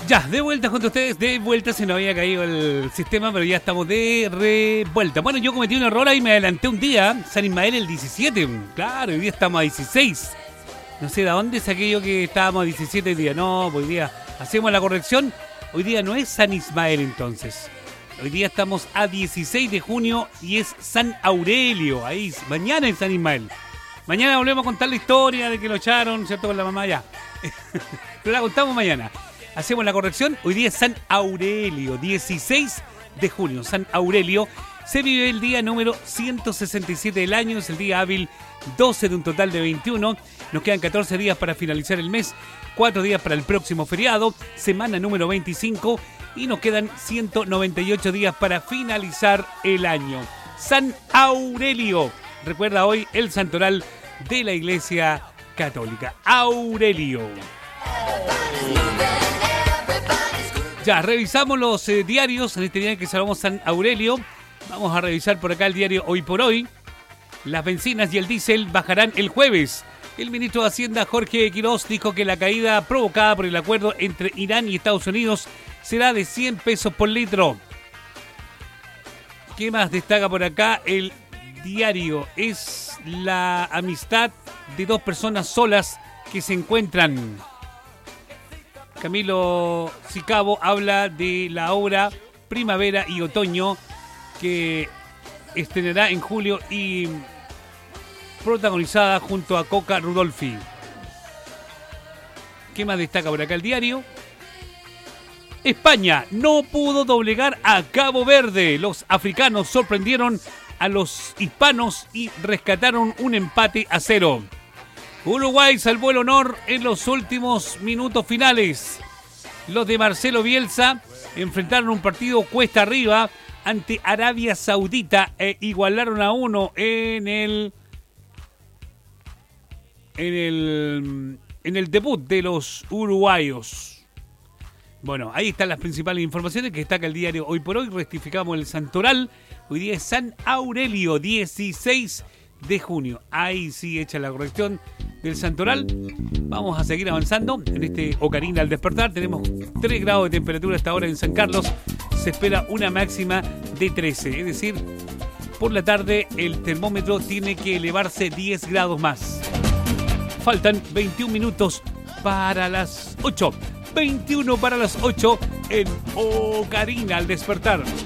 Ya, de vuelta junto a ustedes, de vuelta, se nos había caído el sistema, pero ya estamos de revuelta. Bueno, yo cometí un error ahí, me adelanté un día, San Ismael el 17, claro, hoy día estamos a 16. No sé de dónde saqué yo que estábamos a 17 días, no, pues hoy día hacemos la corrección, hoy día no es San Ismael entonces. Hoy día estamos a 16 de junio y es San Aurelio, ahí, mañana es San Ismael. Mañana volvemos a contar la historia de que lo echaron, ¿cierto? Con la mamá ya. Pero la contamos mañana. Hacemos la corrección. Hoy día es San Aurelio, 16 de junio. San Aurelio. Se vive el día número 167 del año. Es el día hábil 12 de un total de 21. Nos quedan 14 días para finalizar el mes. 4 días para el próximo feriado. Semana número 25. Y nos quedan 198 días para finalizar el año. San Aurelio. Recuerda hoy el santoral de la Iglesia Católica. Aurelio. Ya, revisamos los diarios en este día en que celebramos San Aurelio. Vamos a revisar por acá el diario Hoy por Hoy. Las bencinas y el diésel bajarán el jueves. El ministro de Hacienda, Jorge Quirós, dijo que la caída provocada por el acuerdo entre Irán y Estados Unidos será de 100 pesos por litro. ¿Qué más destaca por acá? El diario es la amistad de dos personas solas que se encuentran. Camilo Sicabo habla de la obra Primavera y Otoño que estrenará en julio y protagonizada junto a Coca Rudolphy. ¿Qué más destaca por acá el diario? España no pudo doblegar a Cabo Verde. Los africanos sorprendieron a los hispanos y rescataron un empate a 0. Uruguay salvó el honor en los últimos minutos finales. Los de Marcelo Bielsa enfrentaron un partido cuesta arriba ante Arabia Saudita e igualaron a 1 en el debut de los uruguayos. Bueno, ahí están las principales informaciones que destaca el diario Hoy por Hoy. Rectificamos el santoral. Hoy día es San Aurelio, 16 de junio. Ahí sí hecha la corrección del santoral. Vamos a seguir avanzando en este Ocarina al despertar. Tenemos 3 grados de temperatura hasta ahora en San Carlos. Se espera una máxima de 13. Es decir, por la tarde el termómetro tiene que elevarse 10 grados más. Faltan 21 minutos para las 8. 21 para las 8 en Ocarina al despertar.